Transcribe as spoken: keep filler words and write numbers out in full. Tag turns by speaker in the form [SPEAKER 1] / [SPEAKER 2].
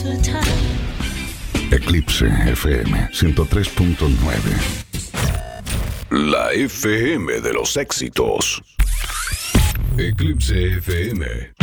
[SPEAKER 1] Eclipse F M ciento tres punto nueve. La F M de los éxitos. Eclipse F M.